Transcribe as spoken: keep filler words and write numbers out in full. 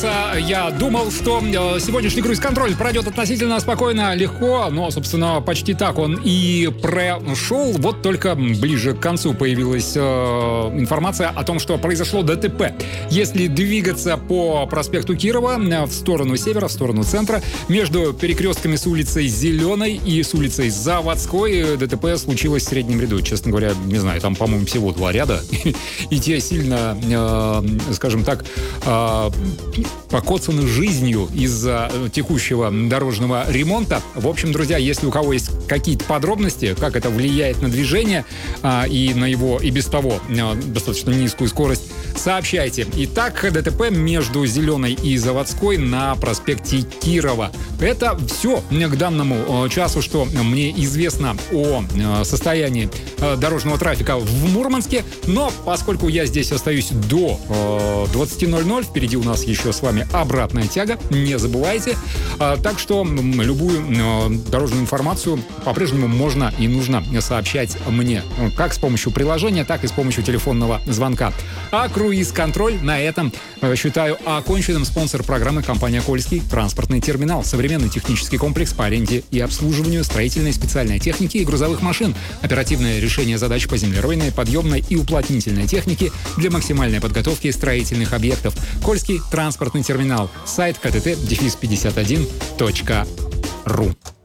признаться, я думал, что сегодняшний круиз-контроль пройдет относительно спокойно, легко, но, собственно, почти так он и прошел. Вот только ближе к концу появилась э, информация о том, что произошло ДТП. Если двигаться по проспекту Кирова в сторону севера, в сторону центра, между перекрестками с улицей Зеленой и с улицей Заводской ДТП случилось в среднем ряду. Честно говоря, не знаю, там, по-моему, всего два ряда. И те сильно, э, скажем так, э, покоцаны жизнью из-за текущего дорожного ремонта. В общем, друзья, если у кого есть какие-то подробности, как это влияет на движение э, и на его и без того э, достаточно низкую скорость, сообщайте. Итак, ДТП между Зеленой и Заводской на проспекте Кирова. Это все к данному часу, что мне известно о состоянии дорожного трафика в Мурманске. Но поскольку я здесь остаюсь до двадцати ноль-ноль, впереди у нас еще с вами обратная тяга, не забывайте. Так что любую дорожную информацию по-прежнему можно и нужно сообщать мне. Как с помощью приложения, так и с помощью телефонного звонка. А круиз-контроль на этом считаю оконченным. Спонсор программы — компания «Кольский транспортный терминал». Современный технический комплекс по аренде и обслуживанию строительной специальной техники и грузовых машин. Оперативное решение задач по землеройной, подъемной и уплотнительной технике для максимальной подготовки строительных объектов. «Кольский транспортный терминал». Сайт ка тэ тэ пятьдесят один точка ру.